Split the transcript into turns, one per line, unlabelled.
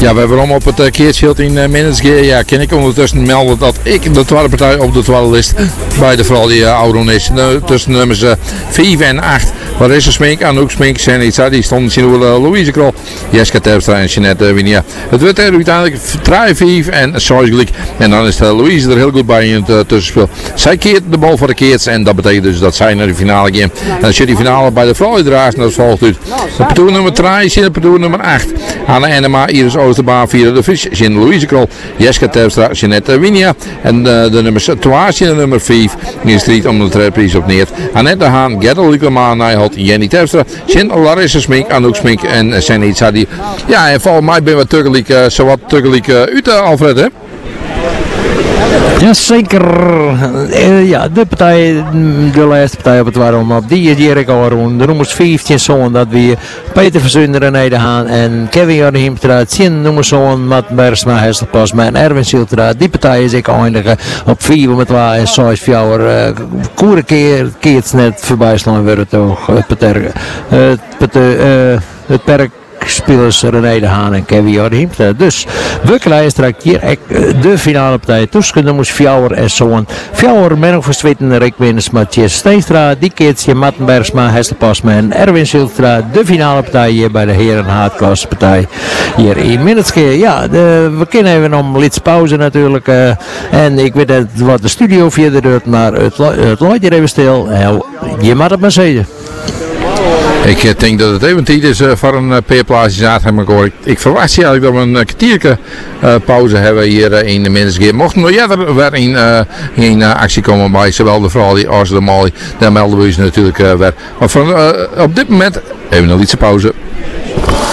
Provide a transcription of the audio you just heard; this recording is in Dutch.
Ja, we hebben allemaal op het keertschild in Minnesgear. Ja, kan ik ondertussen melden dat ik de tweede partij op de tweede list bij de vooral die Auron is. Tussen nummers 5 en 8. Waar is er Smink, Anouk Smink, Senitza, die stonden zien hoe Louise Krol, Jeska Terpstra en Jeanette Winia. Het wordt er uiteindelijk 3-5 en Soisgelijk. En dan is Louise er heel goed bij in het tussenspel. Zij keert de bal voor de keerts en dat betekent dus dat zij naar de finale gaan. En als je die finale bij de vrouwen draagt, dan volgt uit. De partour nummer 3 is in de partour nummer 8. Anne Enema, Iris Oosterbaan, Vierde de Vis, Jean Louise Krol, Jeska Terpstra, Jeanette Winia. En de nummers 12 en de nummer 5 in strijd om de trapeze op neer. Annette Haan, Gerda Liekelmaan, Nijholt, Jenny Terpstra, Jean Larissa Smink, Anouk Smink en Senitza. Ja, en volgens mij ben we zowat tukkelijk uit, Alfred, hè?
Jazeker. Ja, de laatste partij op het waarom op die is Erik Aron. De nummers 15 zo'n dat we Peter Verzunder en Nederhaan en Kevin Jornheemstraat, 10 nummers zo'n Matt Bersma, Hesselpasma en Erwin Siltraat. Die partij is ik eindigen op 4 met waar en 6 4 koere keert net voorbij slaan weer toch het perk. Spelers René de Haan en Kevin Jornheemstraat. Dus we krijgen straks hier de finale partij tussen nummers 4 en zo'n. 4 men nog verzweten Rick Winners, Matthias Steenstra, die keertje Mattenbergsma, Hesselpasma en Erwin Siltra. De finale partij hier bij de heren haatklasse partij hier in Minneskeer. Ja, we kunnen even om iets pauze natuurlijk. En ik weet dat wat de studio verder doet, maar het loopt hier even stil. Je mag het maar zeggen.
Ik denk dat het even tijd is voor een peerplaatsje. Ik verwacht eigenlijk dat we een kwartiertje pauze hebben hier in de Minnesgear. Mochten we weer in actie komen bij zowel de vrouw als de Molly, dan melden we ons natuurlijk weer. Maar op dit moment even een lietse pauze.